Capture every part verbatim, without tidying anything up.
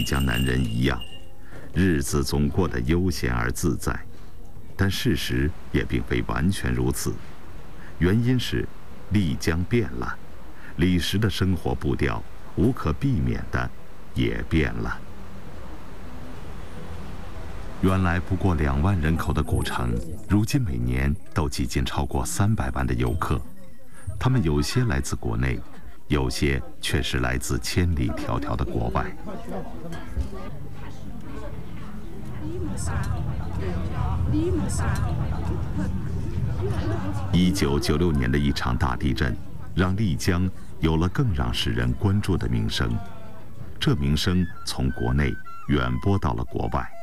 丽江男人一样，日子总过得悠闲而自在。但事实也并非完全如此，原因是丽江变了，李石的生活步调无可避免的也变了。原来不过两万人口的古城，如今每年都挤进超过三百万的游客，他们有些来自国内，有些却是来自千里迢迢的国外。一九九六年的一场大地震，让丽江有了更让世人关注的名声，这名声从国内远播到了国外。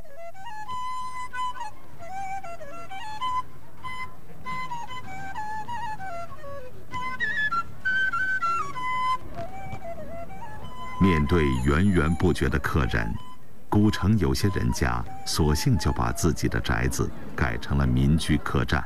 面对源源不绝的客人，古城有些人家索性就把自己的宅子改成了民居客栈。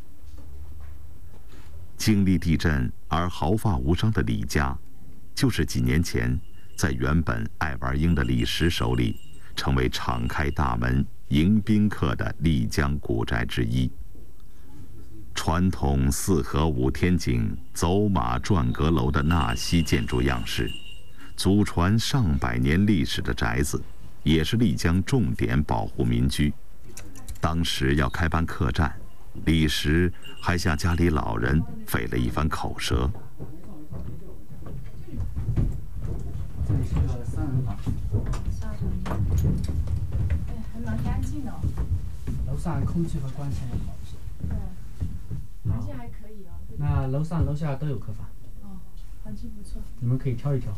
经历地震而毫发无伤的李家，就是几年前在原本爱玩鹰的李石手里，成为敞开大门迎宾客的丽江古宅之一。传统四合五天井、走马转阁楼的纳西建筑样式，祖传上百年历史的宅子，也是丽江重点保护民居。当时要开办客栈，李石还向家里老人费了一番口舌。 这里是个三人房， 三人房，哎，还蛮干净的哦。 楼上空气和光线也好一些。 对，环境还可以哦。 那楼上楼下都有客房。 哦，环境不错。 你们可以挑一挑。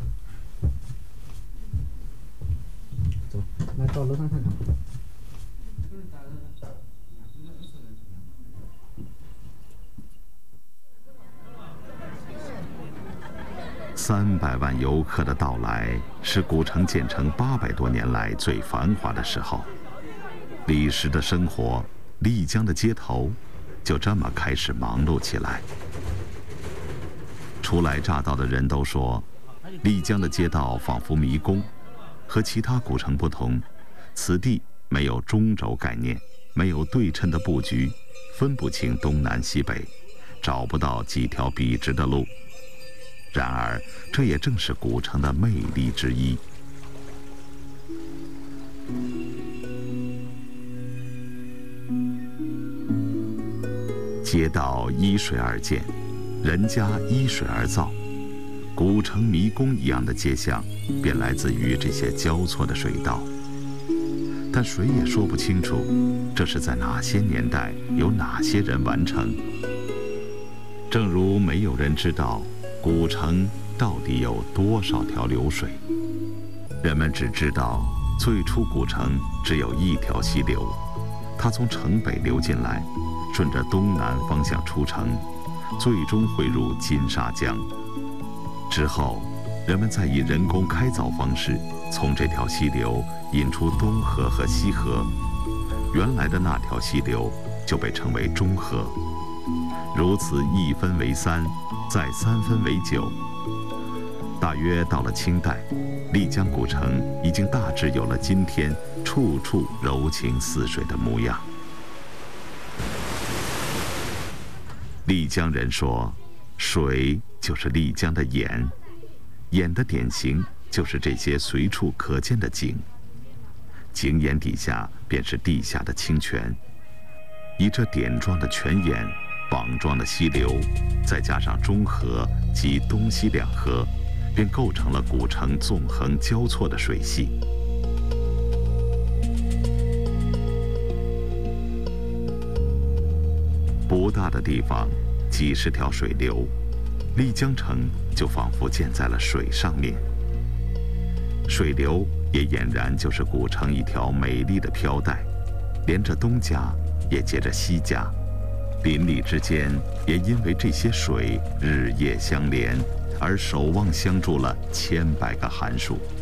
走，来到楼上看看。 三百万游客的到来，是古城建成八百多年来最繁华的时候。李石的生活，丽江的街头，就这么开始忙碌起来。初来乍到的人都说，丽江的街道仿佛迷宫。和其他古城不同，此地没有中轴概念，没有对称的布局，分不清东南西北，找不到几条笔直的路。然而，这也正是古城的魅力之一。街道依水而建，人家依水而造。古城迷宫一样的街巷，便来自于这些交错的水道。但谁也说不清楚，这是在哪些年代由哪些人完成。正如没有人知道古城到底有多少条流水，人们只知道最初古城只有一条溪流，它从城北流进来，顺着东南方向出城，最终汇入金沙江。之后，人们再以人工开凿方式，从这条溪流引出东河和西河，原来的那条溪流就被称为中河。如此一分为三，再三分为九。大约到了清代，丽江古城已经大致有了今天处处柔情似水的模样。丽江人说，水就是丽江的眼，眼的典型就是这些随处可见的井，井眼底下便是地下的清泉。以这点状的泉眼、网状的溪流，再加上中河及东西两河，便构成了古城纵横交错的水系。不大的地方，几十条水流，丽江城就仿佛建在了水上面。水流也俨然就是古城一条美丽的飘带，连着东家，也接着西家，邻里之间也因为这些水日夜相连，而守望相助了千百个寒暑。